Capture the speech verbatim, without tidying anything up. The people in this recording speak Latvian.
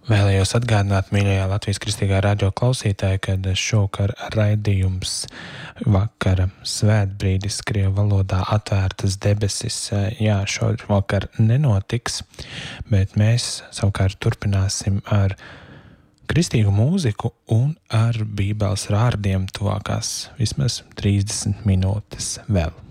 Vēlējos atgādināt, mīļajā Latvijas Kristīgā radio klausītāji, kad šovakar raidījums vakara svētbrīdis Krievu valodā atvērtas debesis. Jā, šovakar nenotiks, bet mēs savukārt turpināsim ar kristīgu mūziku un ar Bībeles vārdiem tuvākās vismaz trīsdesmit minūtes vēl.